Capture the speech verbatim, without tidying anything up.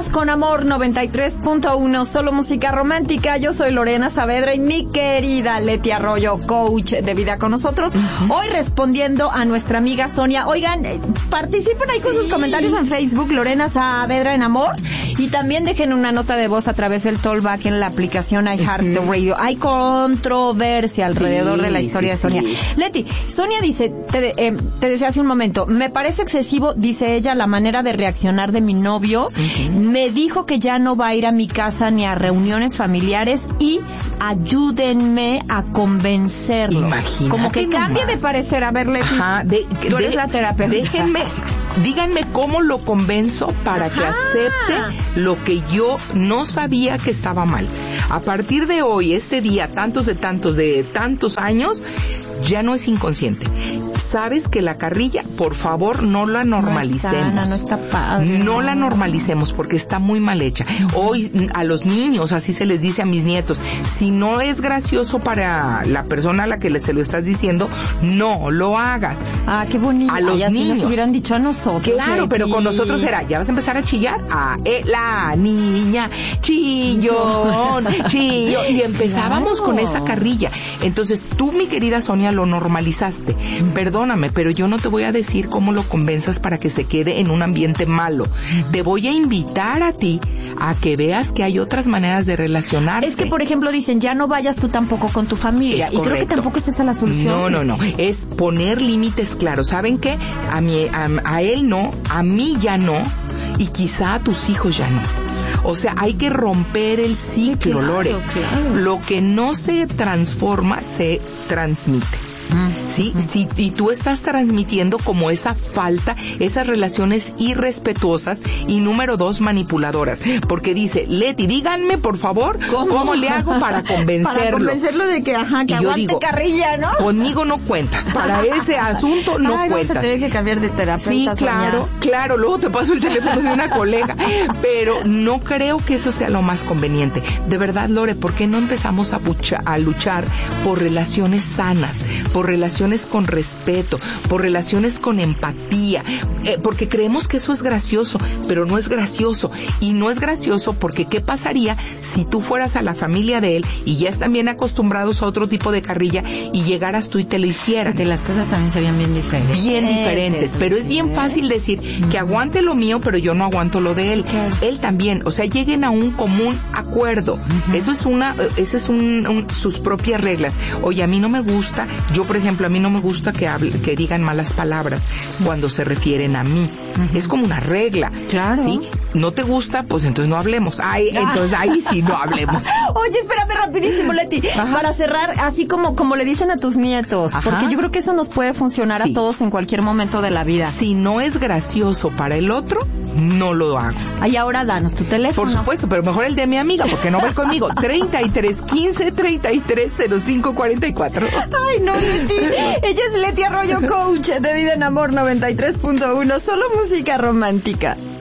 Continuamos con Amor noventa y tres punto uno, solo música romántica. Yo soy Lorena Saavedra y mi querida Leti Arroyo, coach de vida con nosotros. Uh-huh. Hoy respondiendo a nuestra amiga Sonia. Oigan, participen ahí con sí. sus comentarios en Facebook, Lorena Saavedra en Amor. Y también dejen una nota de voz a través del Tollback en la aplicación iHeartRadio. Uh-huh. Hay controversia alrededor sí, de la historia sí, de Sonia. Sí. Leti, Sonia dice, te, eh, te decía hace un momento, me parece excesivo, dice ella, la manera de reaccionar de mi novio. Uh-huh. Me dijo que ya no va a ir a mi casa ni a reuniones familiares y ayúdenme a convencerlo. Imagínate. Como que nomás. Cambie de parecer. A ver, Leti, Ajá, de, tú de, eres la terapeuta. Déjenme, díganme cómo lo convenzo para Ajá. que acepte lo que yo no sabía que estaba mal. A partir de hoy, este día, tantos de tantos de tantos años, ya no es inconsciente. Sabes que la carrilla, por favor, no la normalicemos. No, sana, no está padre. No la normalicemos porque está muy mal hecha. Hoy a los niños, así se les dice a mis nietos, si no es gracioso para la persona a la que se lo estás diciendo, no lo hagas. Ah, qué bonito. A los Ay, niños. Nos hubieran dicho a nosotros. Claro, Leti. Pero con nosotros era, ya vas a empezar a chillar. Ah, eh, la niña, chillón, chillo. Y empezábamos claro. con esa carrilla. Entonces tú, mi querida Sonia, lo normalizaste. Perdóname, pero yo no te voy a decir cómo lo convenzas para que se quede en un ambiente malo. Te voy a invitar a ti a que veas que hay otras maneras de relacionarse. Es que, por ejemplo, dicen, ya no vayas tú tampoco con tu familia. Es y creo que tampoco es esa la solución. No, no, no. Es poner límites claros. ¿Saben qué? A mí, a, a él no, a mí ya no, y quizá a tus hijos ya no. O sea, hay que romper el ciclo, sí, claro, Lore. Claro. Lo que no se transforma, se transmite. ¿Sí? Sí, y tú estás transmitiendo como esa falta, esas relaciones irrespetuosas y número dos, manipuladoras. Porque dice, Leti, díganme por favor, ¿cómo, ¿cómo le hago para convencerlo? Para convencerlo de que, ajá, que aguante digo, carrilla, ¿no? Conmigo no cuentas, para ese asunto no Ay, cuentas. Vas a tener que cambiar de terapeuta. Sí, claro, Sonia. Claro, luego te paso el teléfono de una colega, pero no creo que eso sea lo más conveniente. De verdad, Lore, ¿por qué no empezamos a, bucha, a luchar por relaciones sanas, por relaciones con respeto, por relaciones con empatía, eh, porque creemos que eso es gracioso, pero no es gracioso, y no es gracioso porque ¿qué pasaría si tú fueras a la familia de él y ya están bien acostumbrados a otro tipo de carrilla y llegaras tú y te lo hicieran? Que las cosas también serían bien diferentes. Bien diferentes, sí, pero es bien fácil decir que aguante lo mío, pero yo no aguanto lo de él. Claro. Él también, o sea, lleguen a un común acuerdo. Uh-huh. Eso es una, ese es un, un, sus propias reglas. Oye, a mí no me gusta, yo por ejemplo, a mí no me gusta que hable, que digan malas palabras sí. cuando se refieren a mí. Uh-huh. Es como una regla. Claro. ¿Sí? ¿No te gusta? Pues entonces no hablemos. Ay, ah. entonces ahí sí no hablemos. Oye, espérame rapidísimo, Leti. Ajá. Para cerrar, así como, como le dicen a tus nietos, Ajá. porque yo creo que eso nos puede funcionar sí. a todos en cualquier momento de la vida. Si no es gracioso para el otro, no lo hago. Ay, ahora danos tu teléfono. Por supuesto, pero mejor el de mi amiga, porque no va conmigo. treinta y tres, quince, treinta y tres, cero cinco, cuarenta y cuatro. Ay, no, Leti. Ella es Leti Arroyo, coach de Vida en Amor noventa y tres punto uno, solo música romántica.